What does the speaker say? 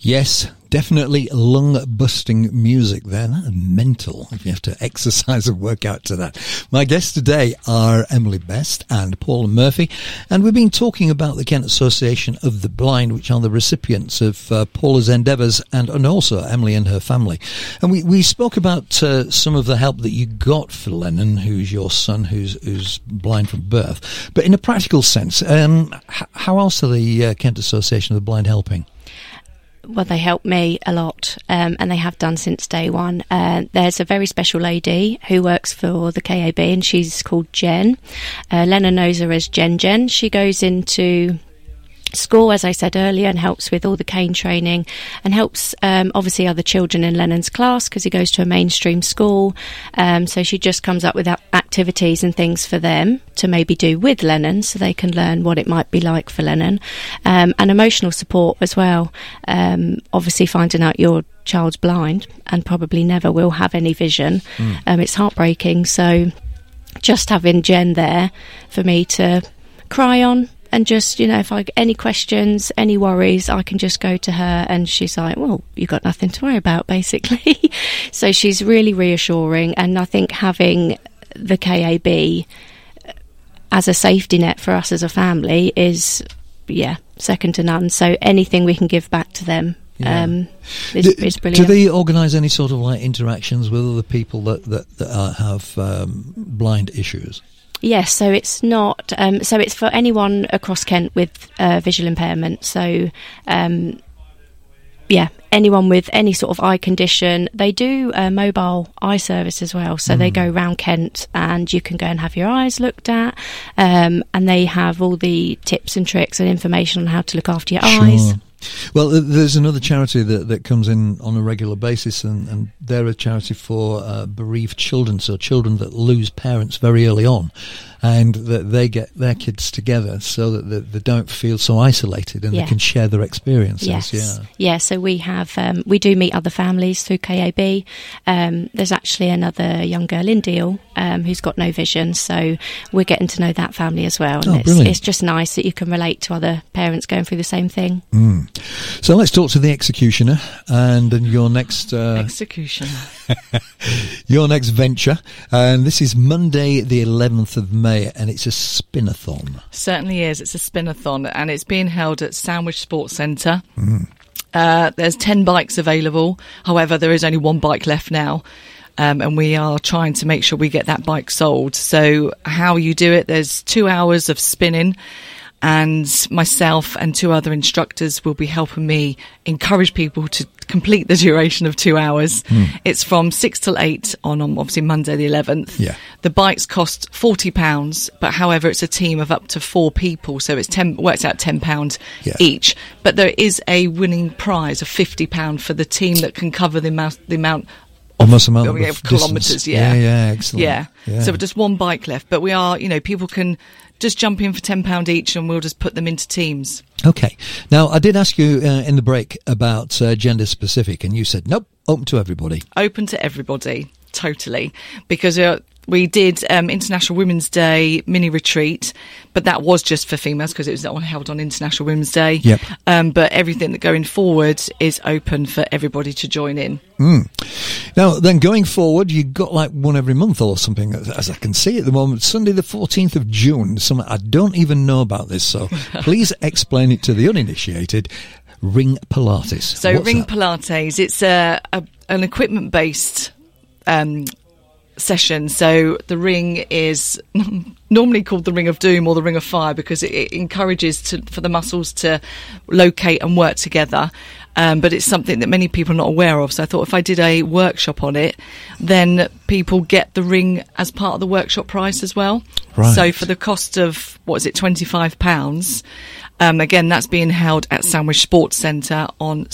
Yes, definitely lung-busting music then. Mental, if you have to exercise and work out to that. My guests today are Emily Best and Paula Murphy, and we've been talking about the Kent Association of the Blind, which are the recipients of Paula's endeavours and also Emily and her family. And we spoke about some of the help that you got for Lennon, who's your son, who's blind from birth. But in a practical sense, how else are the Kent Association of the Blind helping? Well, they help me a lot, and they have done since day one. There's a very special lady who works for the KAB, and she's called Jen. Lennon knows her as Jen. She goes into school, as I said earlier, and helps with all the cane training, and helps obviously other children in Lennon's class because he goes to a mainstream school. So she just comes up with activities and things for them to maybe do with Lennon, so they can learn what it might be like for Lennon, and emotional support as well. Obviously, finding out your child's blind and probably never will have any vision, it's heartbreaking. So just having Jen there for me to cry on. And just, if I get any questions, any worries, I can just go to her and she's like, well, you've got nothing to worry about, basically. So she's really reassuring. And I think having the KAB as a safety net for us as a family is, second to none. So anything we can give back to them is brilliant. Do they organise any sort of interactions with other people that have blind issues? Yes, so it's not. So it's for anyone across Kent with visual impairment. So, anyone with any sort of eye condition. They do a mobile eye service as well. So they go around Kent, and you can go and have your eyes looked at. And they have all the tips and tricks and information on how to look after your eyes. Well, there's another charity that comes in on a regular basis, and they're a charity for bereaved children, so children that lose parents very early on, and that they get their kids together so that they don't feel so isolated and they can share their experiences. Yes. So we have we do meet other families through KAB. There's actually another young girl in Deal who's got no vision, so we're getting to know that family as well. And it's just nice that you can relate to other parents going through the same thing. So let's talk to the executioner and your next your next venture, and this is Monday the 11th of May, and it's a spin-a-thon. Certainly is. It's a spin-a-thon, and it's being held at Sandwich Sports Centre. There's 10 bikes available. However, there is only one bike left now. And we are trying to make sure we get that bike sold. So how you do it, there's 2 hours of spinning, and myself and 2 other instructors will be helping me encourage people to complete the duration of 2 hours. It's from 6 till 8 on obviously Monday the 11th. The bikes cost £40, but however it's a team of up to 4 people, so it's works out £10 each. But there is a winning prize of £50 for the team that can cover the amount of kilometres. Excellent. So just one bike left, but we are, people can just jump in for £10 each, and we'll just put them into teams. Okay. Now, I did ask you in the break about gender specific, and you said nope, open to everybody. Open to everybody, totally, because we did International Women's Day mini retreat, but that was just for females because it was held on International Women's Day. But everything that going forward is open for everybody to join in. Now, then going forward, you've got one every month or something, as I can see at the moment. Sunday the 14th of June, something I don't even know about this, so please explain it to the uninitiated. Ring Pilates. So what's Ring that? Pilates, it's an equipment-based session. So the ring is normally called the Ring of Doom or the Ring of Fire because it encourages for the muscles to locate and work together. But it's something that many people are not aware of. So I thought if I did a workshop on it, then people get the ring as part of the workshop price as well. Right. So for the cost of, £25, again, that's being held at Sandwich Sports Centre on